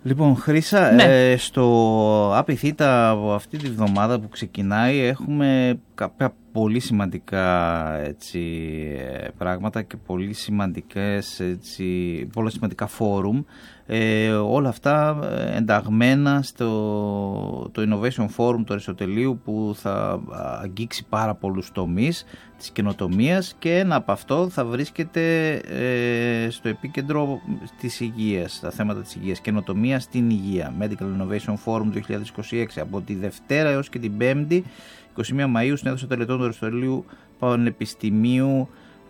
Λοιπόν, Χρύσα, ναι. Στο ΑΠΙΘΙΤΑ αυτή τη βδομάδα που ξεκινάει έχουμε κάποια πολύ σημαντικά πράγματα και πολύ σημαντικά φόρουμ. Όλα αυτά ενταγμένα στο το Innovation Forum του Αριστοτελείου, που θα αγγίξει πάρα πολλούς τομείς της καινοτομίας, και ένα από αυτό θα βρίσκεται στο επίκεντρο της υγείας, τα θέματα της υγείας, καινοτομία στην υγεία. Medical Innovation Forum 2026, από τη Δευτέρα έως και την Πέμπτη, 21 Μαΐου, στην αίθουσα τελετών του Αριστοτελείου Πανεπιστημίου.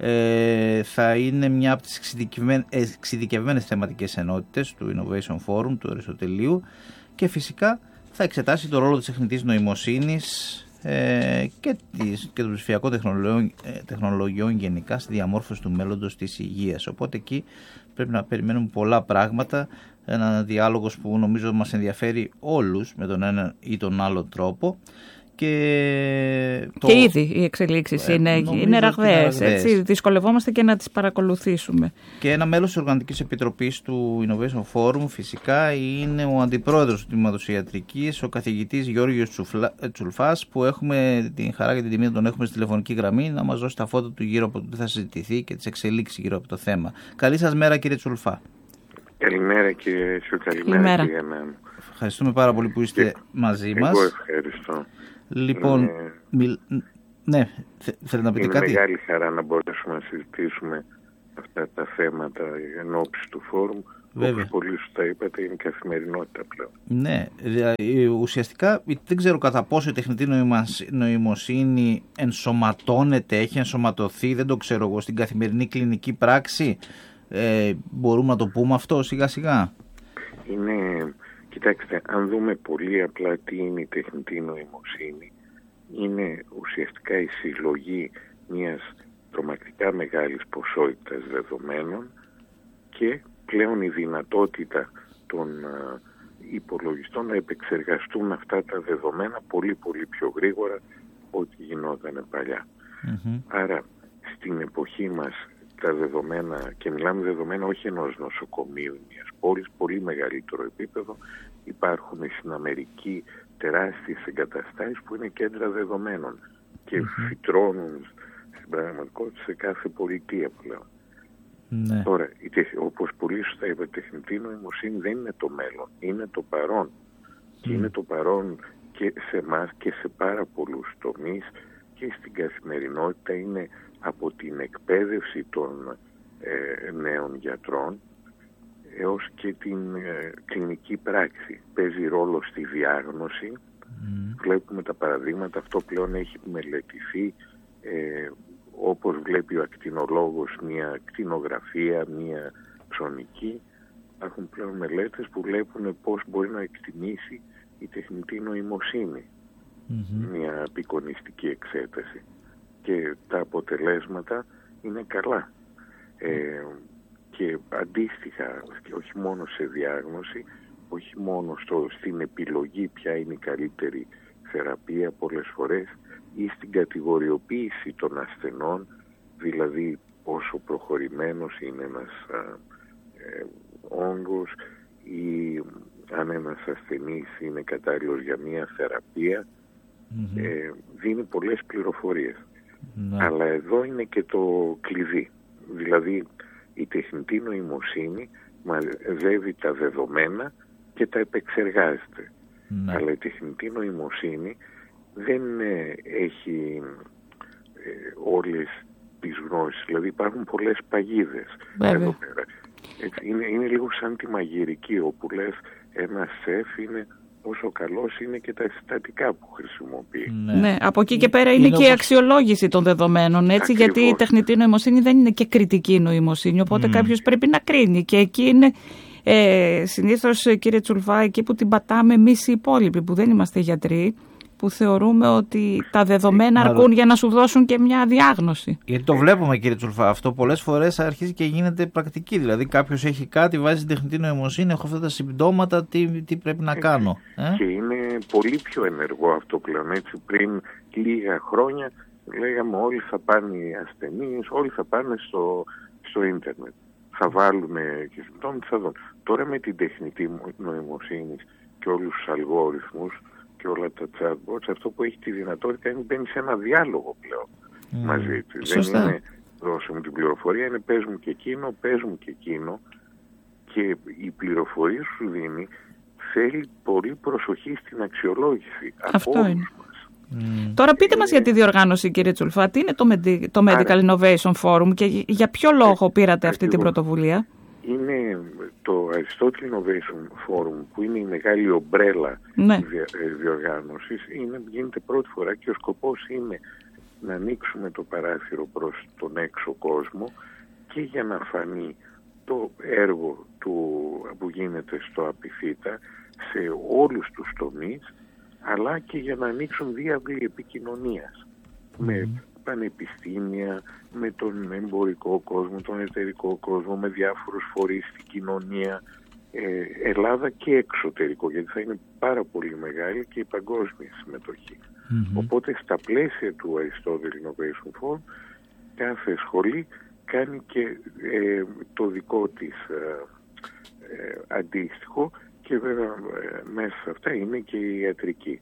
Θα είναι μια από τις εξειδικευμένες θεματικές ενότητες του Innovation Forum του Αριστοτελείου, και φυσικά θα εξετάσει το ρόλο της τεχνητής νοημοσύνης και των ψηφιακών τεχνολογιών γενικά στη διαμόρφωση του μέλλοντος της υγείας. Οπότε εκεί πρέπει να περιμένουμε πολλά πράγματα, ένα διάλογος που νομίζω μας ενδιαφέρει όλους με τον ένα ή τον άλλο τρόπο. Και ήδη οι εξελίξεις είναι ραγδαίες, έτσι, δυσκολευόμαστε και να τις παρακολουθήσουμε. Και ένα μέλος της Οργανωτικής Επιτροπής του Innovation Forum φυσικά είναι ο αντιπρόεδρος του Τμήματος Ιατρικής, ο καθηγητής Γιώργος Τσουλφάς, που έχουμε την χαρά και την τιμή να τον έχουμε στη τηλεφωνική γραμμή να μας δώσει τα φώτα του γύρω από το τι θα συζητηθεί και τις εξελίξεις γύρω από το θέμα. Καλή σας μέρα, κύριε Τσουλφά. Καλημέρα, κύριε Σιου, καλημέρα. Ευχαριστούμε πάρα πολύ που είστε μαζί μας. Εγώ ευχαριστώ. Λοιπόν, ναι, θέλετε να πείτε κάτι? Είναι μεγάλη χαρά να μπορέσουμε να συζητήσουμε αυτά τα θέματα εν ώψη του φόρουμ. Όπως πολύ σωστά είπατε, είναι καθημερινότητα πλέον. Ναι, ουσιαστικά δεν ξέρω κατά πόσο η τεχνητή νοημοσύνη ενσωματώνεται, έχει ενσωματωθεί, δεν το ξέρω εγώ, στην καθημερινή κλινική πράξη. Μπορούμε να το πούμε αυτό σιγά σιγά? Κοιτάξτε, αν δούμε πολύ απλά τι είναι η τεχνητή νοημοσύνη, είναι ουσιαστικά η συλλογή μιας τρομακτικά μεγάλης ποσότητας δεδομένων και πλέον η δυνατότητα των υπολογιστών να επεξεργαστούν αυτά τα δεδομένα πολύ πολύ πιο γρήγορα ό,τι γινόταν παλιά. Άρα στην εποχή μας τα δεδομένα, και μιλάμε δεδομένα όχι ενός νοσοκομείου, μιας πόλης, πολύ μεγαλύτερο επίπεδο, υπάρχουν στην Αμερική τεράστιες εγκαταστάσεις που είναι κέντρα δεδομένων και φυτρώνουν στην πραγματικότητα σε κάθε πολιτεία πλέον. Τώρα, όπως πολύ σωστά είπα, η τεχνητή νοημοσύνη δεν είναι το μέλλον, είναι το παρόν. Και είναι το παρόν και σε εμάς και σε πάρα πολλούς τομείς, και στην καθημερινότητα. Είναι από την εκπαίδευση των νέων γιατρών έως και την κλινική πράξη. Παίζει ρόλο στη διάγνωση. Βλέπουμε τα παραδείγματα, αυτό πλέον έχει μελετηθεί, όπως βλέπει ο ακτινολόγος μια κτηνογραφία, μια ψωνική. Υπάρχουν πλέον μελέτες που βλέπουν πώς μπορεί να εκτιμήσει η τεχνητή νοημοσύνη μια απεικονιστική εξέταση, και τα αποτελέσματα είναι καλά. Και αντίστοιχα, όχι μόνο σε διάγνωση, όχι μόνο στην επιλογή ποια είναι η καλύτερη θεραπεία πολλές φορές, ή στην κατηγοριοποίηση των ασθενών, δηλαδή πόσο προχωρημένος είναι ένας όγκος, ή αν ένας ασθενής είναι κατάλληλος για μια θεραπεία. Δίνει πολλές πληροφορίες. Αλλά εδώ είναι και το κλειδί. Δηλαδή η τεχνητή νοημοσύνη μαζεύει τα δεδομένα και τα επεξεργάζεται. Αλλά η τεχνητή νοημοσύνη δεν έχει όλες τις γνώσεις. Δηλαδή υπάρχουν πολλές παγίδες εδώ πέρα. Είναι λίγο σαν τη μαγειρική, όπου λες ένα σεφ είναι όσο καλός είναι και τα συστατικά που χρησιμοποιεί. Ναι, από εκεί και πέρα είναι και η αξιολόγηση των δεδομένων, έτσι, γιατί η τεχνητή νοημοσύνη δεν είναι και κριτική νοημοσύνη, οπότε κάποιος πρέπει να κρίνει, και εκεί είναι συνήθως, κύριε Τσουλφά, εκεί που την πατάμε εμείς οι υπόλοιποι που δεν είμαστε γιατροί, που θεωρούμε ότι τα δεδομένα αρκούν για να σου δώσουν και μια διάγνωση. Γιατί το βλέπουμε, κύριε Τσουλφά, αυτό πολλές φορές αρχίζει και γίνεται πρακτική. Δηλαδή κάποιος έχει κάτι, βάζει την τεχνητή νοημοσύνη, έχω αυτά τα συμπτώματα, τι πρέπει να κάνω. Και είναι πολύ πιο ενεργό αυτό πλέον. Έτσι, πριν λίγα χρόνια λέγαμε όλοι θα πάνε οι ασθενείς, όλοι θα πάνε στο ίντερνετ. θα βάλουν και συμπτώματα, θα δουν. Τώρα με την τεχνητή νοημοσύνη και όλους τους αλγόριθμους και όλα τα chatbots, αυτό που έχει τη δυνατότητα είναι μπαίνει σε ένα διάλογο πλέον μαζί της. Δεν είναι δώσε μου την πληροφορία, είναι πες μου και εκείνο, και η πληροφορία σου δίνει θέλει πολύ προσοχή στην αξιολόγηση. Αυτό είναι. Τώρα πείτε μας για τη διοργάνωση, κύριε Τσουλφά, τι είναι το Medical Innovation Forum και για ποιο λόγο πήρατε αυτή την πρωτοβουλία? Είναι το Aristotle Innovation Forum, που είναι η μεγάλη ομπρέλα διοργάνωσης, γίνεται πρώτη φορά και ο σκοπός είναι να ανοίξουμε το παράθυρο προς τον έξω κόσμο και για να φανεί το έργο που γίνεται στο Απιθύτα σε όλους τους τομείς, αλλά και για να ανοίξουν διάβλοι επικοινωνίας με πανεπιστήμια, με τον εμπορικό κόσμο, τον εταιρικό κόσμο, με διάφορους φορείς στην κοινωνία, Ελλάδα και εξωτερικό, γιατί θα είναι πάρα πολύ μεγάλη και η παγκόσμια συμμετοχή. Οπότε στα πλαίσια του Aristotle Innovation Forum κάθε σχολή κάνει και το δικό της αντίστοιχο, και βέβαια μέσα σε αυτά είναι και η ιατρική.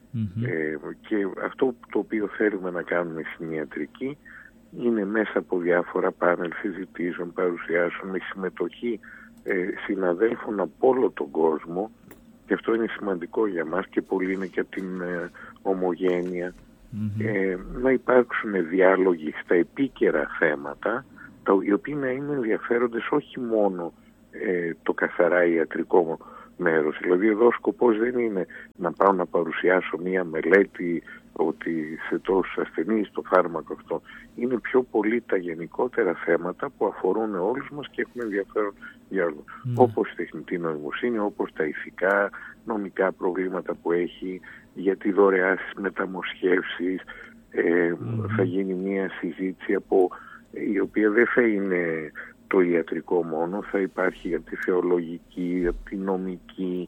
Και αυτό το οποίο θέλουμε να κάνουμε στην ιατρική είναι μέσα από διάφορα πάνελ συζητήσεων, παρουσιάσεων, με συμμετοχή συναδέλφων από όλο τον κόσμο, και αυτό είναι σημαντικό για μας και πολύ είναι και από την ομογένεια, να υπάρξουν διάλογοι στα επίκαιρα θέματα, οι οποίοι να είναι ενδιαφέροντες όχι μόνο το καθαρά ιατρικό μέρος. Δηλαδή εδώ ο σκοπός δεν είναι να πάω να παρουσιάσω μία μελέτη ότι σε τόσους ασθενείς το φάρμακο αυτό. Είναι πιο πολύ τα γενικότερα θέματα που αφορούν όλους μας και έχουν ενδιαφέρον για όλους. Όπως η τεχνητή νοημοσύνη, όπως τα ηθικά, νομικά προβλήματα που έχει, για τη δωρεά στις μεταμοσχεύσεις. Θα γίνει μία συζήτηση η οποία δεν θα είναι το ιατρικό μόνο, θα υπάρχει για τη θεολογική, για τη νομική.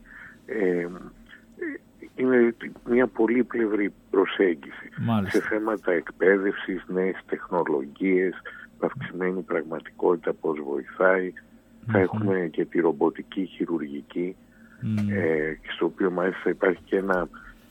Είναι μια πολύπλευρη προσέγγιση. Μάλιστα. Σε θέματα εκπαίδευσης, νέες τεχνολογίες, αυξημένη πραγματικότητα, πώς βοηθάει. Θα έχουμε και τη ρομποτική χειρουργική, στο οποίο μάλιστα υπάρχει και ένα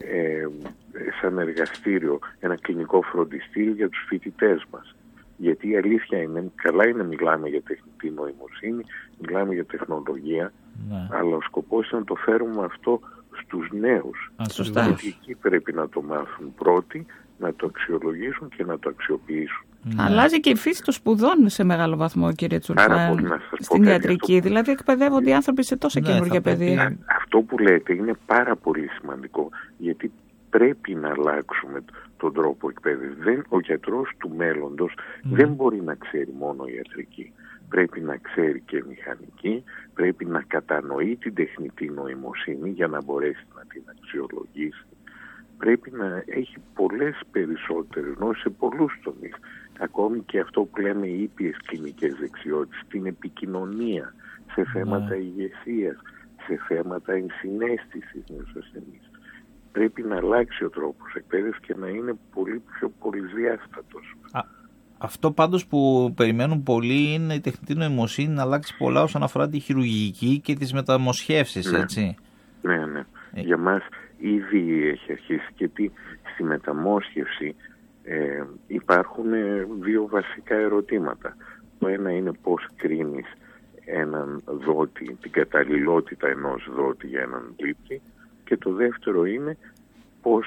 σαν εργαστήριο, ένα κλινικό φροντιστήριο για τους φοιτητές μας. Γιατί η αλήθεια είναι, καλά είναι μιλάμε για τεχνητή νοημοσύνη, μιλάμε για τεχνολογία, αλλά ο σκοπός είναι να το φέρουμε αυτό στους νέους. Γιατί εκεί πρέπει να το μάθουν πρώτοι, να το αξιολογήσουν και να το αξιοποιήσουν. Αλλάζει και η φύση των σπουδών σε μεγάλο βαθμό, κύριε Τσουλφά, στην ιατρική. Δηλαδή εκπαιδεύονται οι άνθρωποι σε τόσα καινούργια πεδία. Αυτό που λέτε είναι πάρα πολύ σημαντικό, γιατί πρέπει να αλλάξουμε τον τρόπο εκπαίδευσης. Ο γιατρός του μέλλοντος δεν μπορεί να ξέρει μόνο ιατρική. Πρέπει να ξέρει και μηχανική, πρέπει να κατανοεί την τεχνητή νοημοσύνη για να μπορέσει να την αξιολογήσει. Πρέπει να έχει πολλές περισσότερες γνώσεις σε πολλούς τομείς. Ακόμη και αυτό που λέμε οι ήπιες κλινικές δεξιότητες, την επικοινωνία, σε θέματα ηγεσίας, σε θέματα ενσυναίσθησης με τους ασθενείς. Πρέπει να αλλάξει ο τρόπος εκπαίδευσης και να είναι πολύ πιο πολυδιάστατος. Αυτό πάντως που περιμένουν πολλοί είναι η τεχνητή νοημοσύνη να αλλάξει πολλά όσον αφορά τη χειρουργική και τις μεταμοσχεύσεις, έτσι. Ναι. Για μας ήδη έχει αρχίσει, γιατί στη μεταμόσχευση υπάρχουν δύο βασικά ερωτήματα. Το ένα είναι πώς κρίνεις έναν δότη, την καταλληλότητα ενός δότη για έναν λήπτη, και το δεύτερο είναι πώς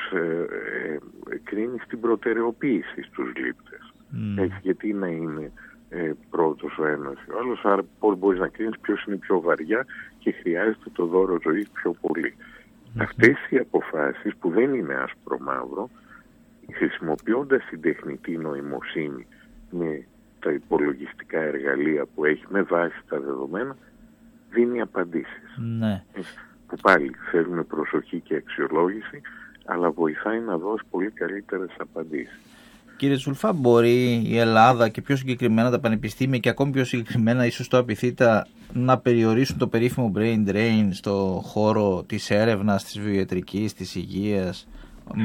κρίνεις την προτεραιοποίηση στους λήπτες. Έτσι, γιατί να είναι πρώτος ο ένας ή ο άλλος, άρα πώς μπορείς να κρίνεις ποιος είναι πιο βαριά και χρειάζεται το δώρο ζωής πιο πολύ. Αυτές οι αποφάσεις που δεν είναι άσπρο μαύρο, χρησιμοποιώντας την τεχνητή νοημοσύνη με τα υπολογιστικά εργαλεία που έχει με βάση τα δεδομένα, δίνει απαντήσεις. Που πάλι θέλουν προσοχή και αξιολόγηση, αλλά βοηθάει να δώσει πολύ καλύτερες απαντήσεις. Κύριε Τσουλφά, μπορεί η Ελλάδα και πιο συγκεκριμένα τα πανεπιστήμια και ακόμη πιο συγκεκριμένα ίσως το Απιθύτα να περιορίσουν το περίφημο brain drain στο χώρο της έρευνας, της βιοιατρικής, της υγείας,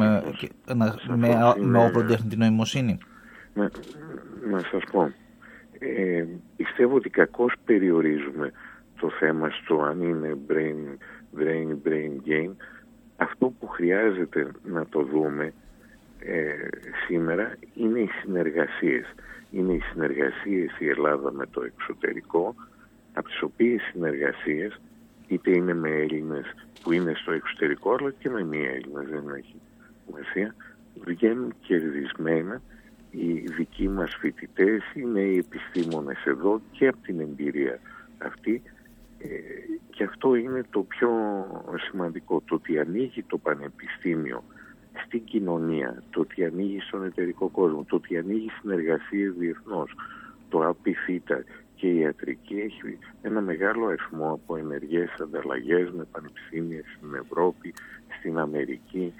με όπλο τεχνητή νοημοσύνη? Να σας πω, Πιστεύω ότι κακώς περιορίζουμε το θέμα στο αν είναι brain gain. Αυτό που χρειάζεται να το δούμε σήμερα είναι οι συνεργασίες. Είναι οι συνεργασίες η Ελλάδα με το εξωτερικό, από τις οποίες συνεργασίες, είτε είναι με Έλληνες που είναι στο εξωτερικό, αλλά και με μη Έλληνες, δεν έχει σημασία, βγαίνουν κερδισμένα οι δικοί μας φοιτητές, οι νέοι επιστήμονες εδώ και από την εμπειρία αυτή. Και αυτό είναι το πιο σημαντικό, το ότι ανοίγει το πανεπιστήμιο στην κοινωνία, το ότι ανοίγει στον εταιρικό κόσμο, το ότι ανοίγει συνεργασίες διεθνώς, το ΑΠΙΘΙΤΑ και η ιατρική έχει ένα μεγάλο αριθμό από ενεργές ανταλλαγές με πανεπιστήμια στην Ευρώπη, στην Αμερική,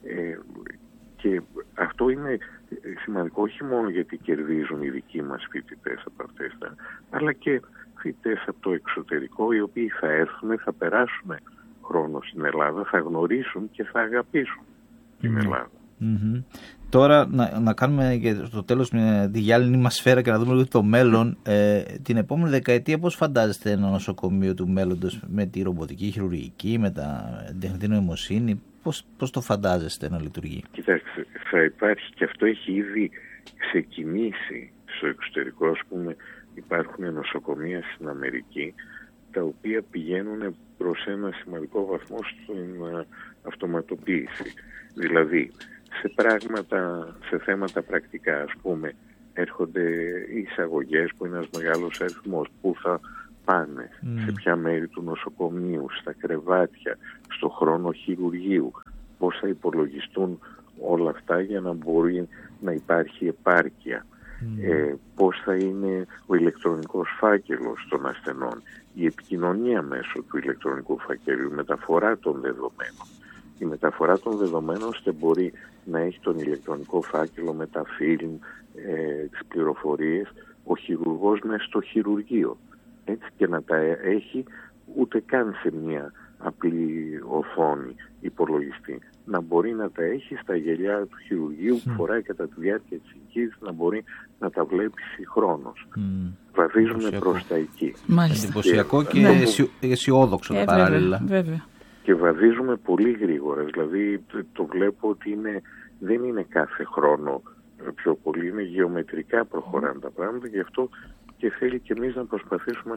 και αυτό είναι σημαντικό όχι μόνο γιατί κερδίζουν οι δικοί μας φοιτητές από αυτές, αλλά και φοιτητές από το εξωτερικό, οι οποίοι θα έρθουν, θα περάσουν χρόνο στην Ελλάδα, θα γνωρίσουν και θα αγαπήσουν την Ελλάδα. Τώρα να κάνουμε στο τέλος τη γυάλινη μας σφαίρα και να δούμε λίγο το μέλλον. Την επόμενη δεκαετία πώς φαντάζεστε ένα νοσοκομείο του μέλλοντος με τη ρομποτική χειρουργική, με την τεχνητή νοημοσύνη? Πώς το φαντάζεστε να λειτουργεί? Κοιτάξτε, θα υπάρχει, και αυτό έχει ήδη ξεκινήσει στο εξωτερικό. Ας πούμε, υπάρχουν νοσοκομεία στην Αμερική τα οποία πηγαίνουν προς ένα σημαντικό βαθμό στην αυτοματοποίηση. Δηλαδή, σε θέματα πρακτικά, ας πούμε, έρχονται οι εισαγωγές που είναι ένας μεγάλος αριθμός, που θα πάνε, σε ποια μέρη του νοσοκομείου, στα κρεβάτια, στο χρόνο χειρουργείου, πώς θα υπολογιστούν όλα αυτά για να μπορεί να υπάρχει επάρκεια, πώς θα είναι ο ηλεκτρονικός φάκελος των ασθενών, η επικοινωνία μέσω του ηλεκτρονικού φακέλου, η μεταφορά των δεδομένων. Η μεταφορά των δεδομένων ώστε μπορεί να έχει τον ηλεκτρονικό φάκελο με τα φιλμ, τις πληροφορίες, ο χειρουργός μέσα στο χειρουργείο. Έτσι, και να τα έχει ούτε καν σε μια απλή οθόνη υπολογιστή. Να μπορεί να τα έχει στα γυαλιά του χειρουργείου που φοράει κατά τη διάρκεια της εγχείρησης, να μπορεί να τα βλέπει συγχρόνως. Βαδίζουμε προς τα εκεί. Εντυπωσιακό και αισιόδοξο παράλληλα. Βέβαια. Και βαδίζουμε πολύ γρήγορα. Δηλαδή το βλέπω ότι δεν είναι κάθε χρόνο πιο πολύ, είναι γεωμετρικά προχωράνε τα πράγματα, γι' αυτό και θέλει και εμείς να προσπαθήσουμε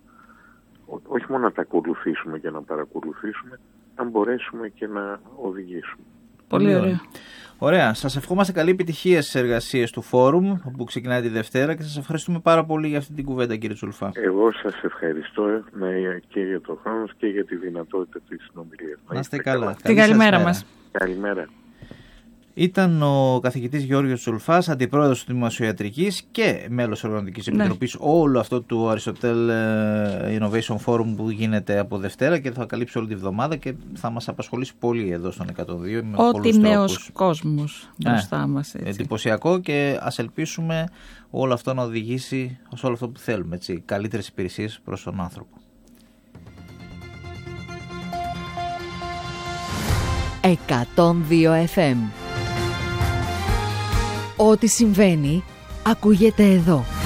όχι μόνο να τα ακολουθήσουμε και να παρακολουθήσουμε, αν μπορέσουμε και να οδηγήσουμε. Πολύ ωραία. Ωραία. Σας ευχόμαστε καλή επιτυχία στις εργασίες του Φόρουμ που ξεκινάει τη Δευτέρα και σας ευχαριστούμε πάρα πολύ για αυτή την κουβέντα, κύριε Τσουλφά. Εγώ σας ευχαριστώ και για το χρόνο και για τη δυνατότητα της συνομιλίας. Να είστε καλά. Την καλημέρα μας. Καλημέρα. Ήταν ο καθηγητής Γιώργος Τσουλφάς, αντιπρόεδρος του Δημοσιοιατρικής και μέλος Οργανωτικής Επιτροπής όλο αυτό του Aristotle Innovation Forum που γίνεται από Δευτέρα και θα καλύψει όλη τη βδομάδα και θα μας απασχολήσει πολύ εδώ στον 102. Ό,τι νέος κόσμος μπροστά μας. Εντυπωσιακό, και ας ελπίσουμε όλο αυτό να οδηγήσει σε όλο αυτό που θέλουμε. Έτσι, καλύτερες υπηρεσίες προς τον άνθρωπο. 102 FM. Ό,τι συμβαίνει, ακούγεται εδώ.